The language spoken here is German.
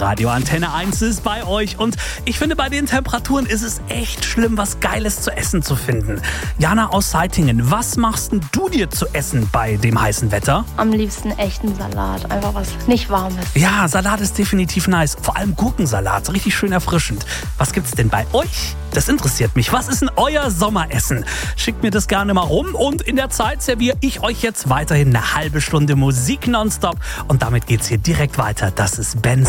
Radio Antenne 1 ist bei euch und ich finde, bei den Temperaturen ist es echt schlimm, was Geiles zu essen zu finden. Jana aus Seitingen, was machst denn du dir zu essen bei dem heißen Wetter? Am liebsten echten Salat, einfach was nicht Warmes. Ja, Salat ist definitiv nice, vor allem Gurkensalat, richtig schön erfrischend. Was gibt's denn bei euch? Das interessiert mich. Was ist denn euer Sommeressen? Schickt mir das gerne mal rum und in der Zeit serviere ich euch jetzt weiterhin eine halbe Stunde Musik nonstop und damit geht's hier direkt weiter. Das ist Benz.